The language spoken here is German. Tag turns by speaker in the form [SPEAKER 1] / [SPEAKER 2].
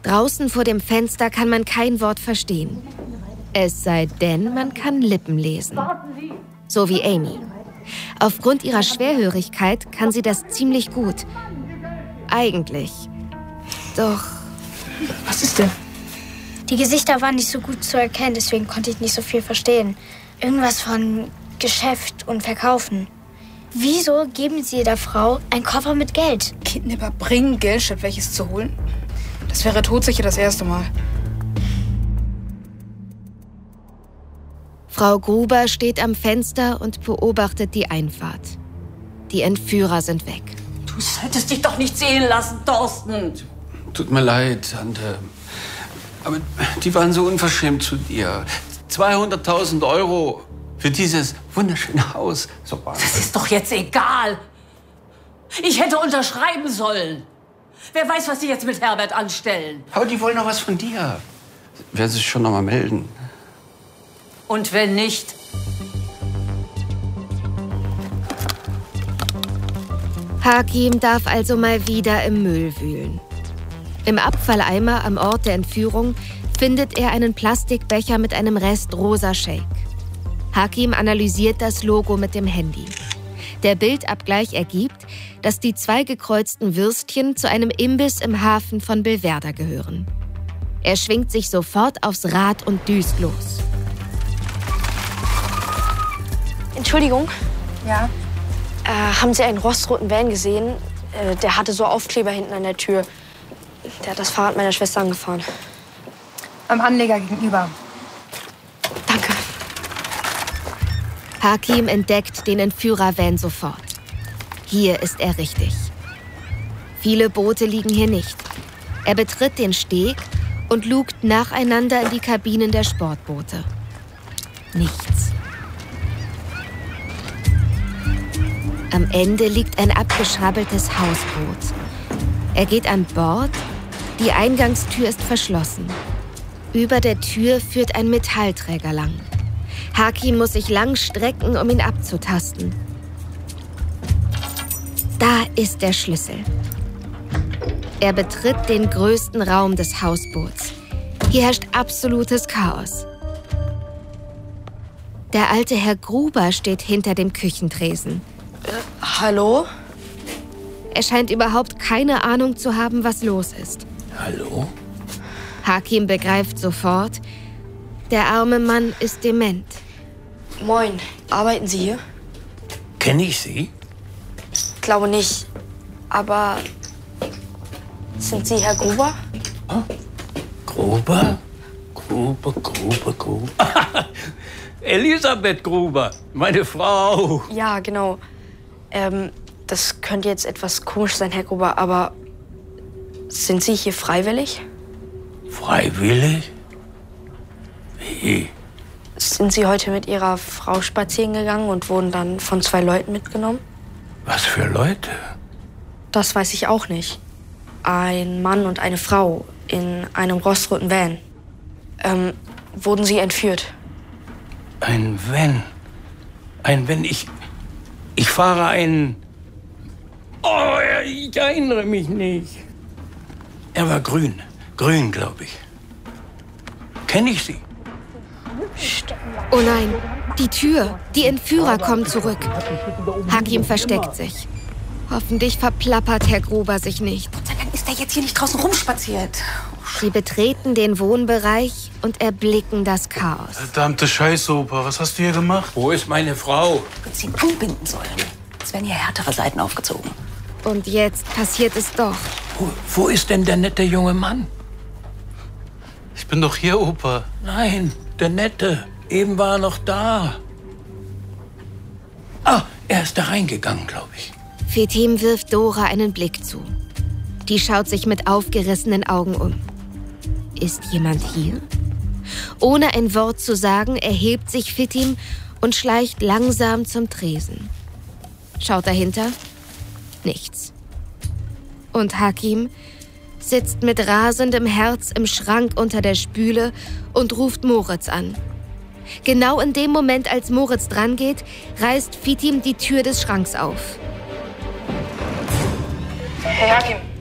[SPEAKER 1] Draußen vor dem Fenster kann man kein Wort verstehen. Es sei denn, man kann Lippen lesen. So wie Amy. Aufgrund ihrer Schwerhörigkeit kann sie das ziemlich gut. Eigentlich. Doch...
[SPEAKER 2] Was ist denn?
[SPEAKER 3] Die Gesichter waren nicht so gut zu erkennen, deswegen konnte ich nicht so viel verstehen. Irgendwas von Geschäft und Verkaufen. Wieso geben Sie der Frau einen Koffer mit Geld?
[SPEAKER 2] Kidnapper bringen Geld, statt welches zu holen? Das wäre todsicher das erste Mal.
[SPEAKER 1] Frau Gruber steht am Fenster und beobachtet die Einfahrt. Die Entführer sind weg.
[SPEAKER 4] Du hättest dich doch nicht sehen lassen, Thorsten.
[SPEAKER 5] Tut mir leid, Tante. Aber die waren so unverschämt zu dir. 200.000 € für dieses wunderschöne Haus. So
[SPEAKER 4] das ist doch jetzt egal. Ich hätte unterschreiben sollen. Wer weiß, was die jetzt mit Herbert anstellen.
[SPEAKER 5] Aber die wollen noch was von dir. Werden sich schon noch mal melden.
[SPEAKER 4] Und wenn nicht?
[SPEAKER 1] Hakim darf also mal wieder im Müll wühlen. Im Abfalleimer am Ort der Entführung findet er einen Plastikbecher mit einem Rest rosa Shake. Hakim analysiert das Logo mit dem Handy. Der Bildabgleich ergibt, dass die 2 gekreuzten Würstchen zu einem Imbiss im Hafen von Belverder gehören. Er schwingt sich sofort aufs Rad und düst los.
[SPEAKER 6] Entschuldigung.
[SPEAKER 2] Ja?
[SPEAKER 6] Haben Sie einen rostroten Van gesehen? Der hatte so Aufkleber hinten an der Tür. Der hat das Fahrrad meiner Schwester angefahren.
[SPEAKER 2] Am Anleger gegenüber.
[SPEAKER 6] Danke.
[SPEAKER 1] Hakim entdeckt den Entführer-Van sofort. Hier ist er richtig. Viele Boote liegen hier nicht. Er betritt den Steg und lugt nacheinander in die Kabinen der Sportboote. Nichts. Am Ende liegt ein abgeschrabbeltes Hausboot. Er geht an Bord. Die Eingangstür ist verschlossen. Über der Tür führt ein Metallträger lang. Hakim muss sich lang strecken, um ihn abzutasten. Da ist der Schlüssel. Er betritt den größten Raum des Hausboots. Hier herrscht absolutes Chaos. Der alte Herr Gruber steht hinter dem Küchentresen.
[SPEAKER 6] Hallo?
[SPEAKER 1] Er scheint überhaupt keine Ahnung zu haben, was los ist.
[SPEAKER 5] Hallo?
[SPEAKER 1] Hakim begreift sofort, der arme Mann ist dement.
[SPEAKER 6] Moin, arbeiten Sie hier?
[SPEAKER 5] Kenne ich Sie?
[SPEAKER 6] Glaube nicht. Aber sind Sie Herr Gruber?
[SPEAKER 5] Gruber? Gruber. Elisabeth Gruber, meine Frau.
[SPEAKER 6] Ja, genau. Das könnte jetzt etwas komisch sein, Herr Gruber, aber sind Sie hier freiwillig?
[SPEAKER 5] Freiwillig? Wie?
[SPEAKER 6] Sind Sie heute mit Ihrer Frau spazieren gegangen und wurden dann von 2 Leuten mitgenommen?
[SPEAKER 5] Was für Leute?
[SPEAKER 6] Das weiß ich auch nicht. Ein Mann und eine Frau in einem rostroten Van. Wurden Sie entführt?
[SPEAKER 5] Ein Van. Ich fahre einen... Oh, ich erinnere mich nicht. Er war grün, glaube ich. Kenne ich Sie?
[SPEAKER 1] Oh nein, die Tür. Die Entführer kommen zurück. Hakim versteckt sich. Hoffentlich verplappert Herr Gruber sich nicht.
[SPEAKER 4] Gott sei Dank ist er jetzt hier nicht draußen rumspaziert.
[SPEAKER 1] Sie betreten den Wohnbereich und erblicken das Chaos.
[SPEAKER 7] Verdammte Scheiße, Opa. Was hast du hier gemacht?
[SPEAKER 5] Wo ist meine Frau?
[SPEAKER 4] Du hättest ihn anbinden sollen. Es werden hier härtere Seiten aufgezogen.
[SPEAKER 1] Und jetzt passiert es doch.
[SPEAKER 5] Wo ist denn der nette junge Mann?
[SPEAKER 7] Ich bin doch hier, Opa.
[SPEAKER 5] Nein, der nette. Eben war er noch da. Ah, er ist da reingegangen, glaube ich.
[SPEAKER 1] Fetim wirft Dora einen Blick zu. Die schaut sich mit aufgerissenen Augen um. Ist jemand hier? Ohne ein Wort zu sagen, erhebt sich Fetim und schleicht langsam zum Tresen. Schaut dahinter? Nichts. Und Hakim sitzt mit rasendem Herz im Schrank unter der Spüle und ruft Moritz an. Genau in dem Moment, als Moritz drangeht, reißt Fetim die Tür des Schranks auf.
[SPEAKER 2] Hey, Hakim.